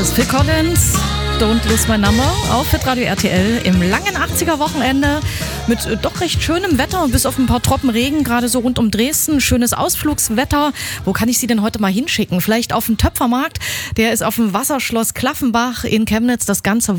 Phil Collins, Don't Lose My Number auf Hitradio RTL im langen 80er-Wochenende mit doch recht schönem Wetter und bis auf ein paar Tropfen Regen, gerade so rund um Dresden. Schönes Ausflugswetter. Wo kann ich Sie denn heute mal hinschicken? Vielleicht auf den Töpfermarkt. Der ist auf dem Wasserschloss Klaffenbach in Chemnitz. Das Ganze